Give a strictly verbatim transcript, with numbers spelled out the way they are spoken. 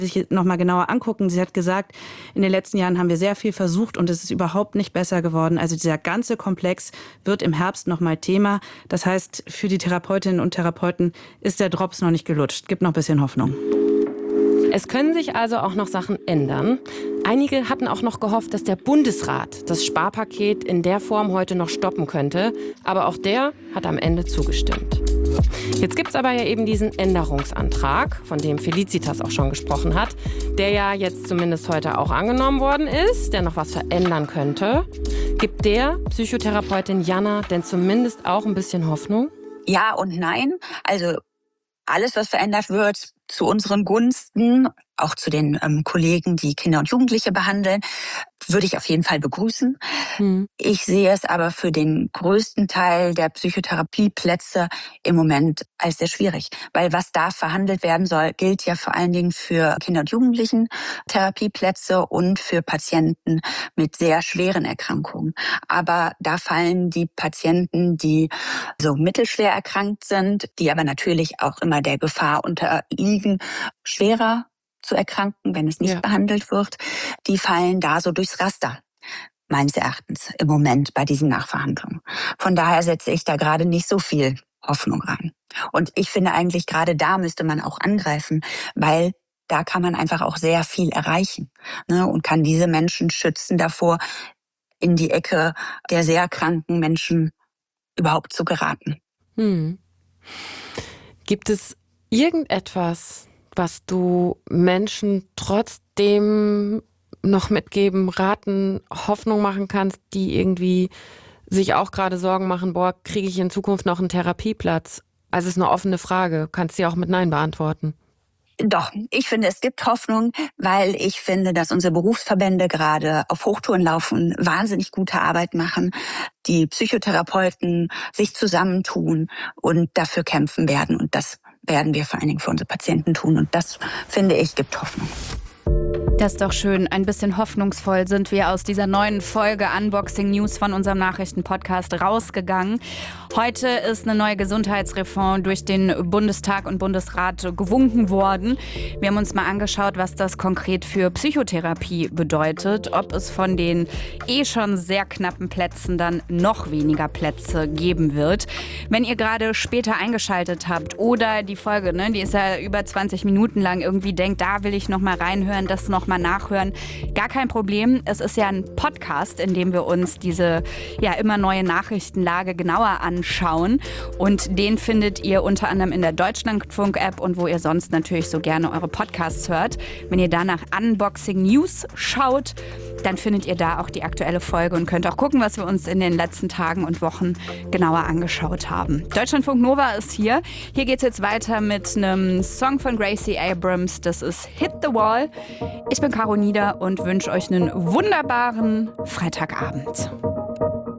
sich nochmal genauer angucken. Sie hat gesagt, in den letzten Jahren haben wir sehr viel versucht und es ist überhaupt nicht besser geworden. Also dieser ganze Komplex wird im Herbst nochmal Thema. Das heißt, für die Therapeutinnen und Therapeuten ist der Drops noch nicht gelutscht. Gibt noch ein bisschen Hoffnung. Es können sich also auch noch Sachen ändern. Einige hatten auch noch gehofft, dass der Bundesrat das Sparpaket in der Form heute noch stoppen könnte. Aber auch der hat am Ende zugestimmt. Jetzt gibt es aber ja eben diesen Änderungsantrag, von dem Felicitas auch schon gesprochen hat, der ja jetzt zumindest heute auch angenommen worden ist, der noch was verändern könnte. Gibt der Psychotherapeutin Jana denn zumindest auch ein bisschen Hoffnung? Ja und nein. Also alles, was verändert wird, zu unseren Gunsten, auch zu den ähm, Kollegen, die Kinder und Jugendliche behandeln, würde ich auf jeden Fall begrüßen. Hm. Ich sehe es aber für den größten Teil der Psychotherapieplätze im Moment als sehr schwierig. Weil was da verhandelt werden soll, gilt ja vor allen Dingen für Kinder- und Jugendlichen Therapieplätze und für Patienten mit sehr schweren Erkrankungen. Aber da fallen die Patienten, die so mittelschwer erkrankt sind, die aber natürlich auch immer der Gefahr unterliegen, schwerer zu erkranken, wenn es nicht ja. behandelt wird, die fallen da so durchs Raster, meines Erachtens, im Moment bei diesen Nachverhandlungen. Von daher setze ich da gerade nicht so viel Hoffnung rein. Und ich finde eigentlich, gerade da müsste man auch angreifen, weil da kann man einfach auch sehr viel erreichen, ne, und kann diese Menschen schützen davor, in die Ecke der sehr kranken Menschen überhaupt zu geraten. Hm. Gibt es irgendetwas, was du Menschen trotzdem noch mitgeben, raten, Hoffnung machen kannst, die irgendwie sich auch gerade Sorgen machen, boah, kriege ich in Zukunft noch einen Therapieplatz? Also es ist eine offene Frage, kannst du auch mit Nein beantworten. Doch, ich finde, es gibt Hoffnung, weil ich finde, dass unsere Berufsverbände gerade auf Hochtouren laufen, wahnsinnig gute Arbeit machen, die Psychotherapeuten sich zusammentun und dafür kämpfen werden. Und das werden wir vor allen Dingen für unsere Patienten tun. Und das, finde ich, gibt Hoffnung. Das ist doch schön. Ein bisschen hoffnungsvoll sind wir aus dieser neuen Folge Unboxing News von unserem Nachrichtenpodcast rausgegangen. Heute ist eine neue Gesundheitsreform durch den Bundestag und Bundesrat gewunken worden. Wir haben uns mal angeschaut, was das konkret für Psychotherapie bedeutet, ob es von den eh schon sehr knappen Plätzen dann noch weniger Plätze geben wird. Wenn ihr gerade später eingeschaltet habt oder die Folge, ne, die ist ja über zwanzig Minuten lang, irgendwie denkt, da will ich noch mal reinhören, das noch mal nachhören, gar kein Problem. Es ist ja ein Podcast, in dem wir uns diese ja immer neue Nachrichtenlage genauer anschauen. Und den findet ihr unter anderem in der Deutschlandfunk-App und wo ihr sonst natürlich so gerne eure Podcasts hört. Wenn ihr da nach Unboxing News schaut, dann findet ihr da auch die aktuelle Folge und könnt auch gucken, was wir uns in den letzten Tagen und Wochen genauer angeschaut haben. Deutschlandfunk Nova ist hier. Hier geht es jetzt weiter mit einem Song von Gracie Abrams. Das ist Hit the Wall. Ich bin Caro Nieder und wünsche euch einen wunderbaren Freitagabend.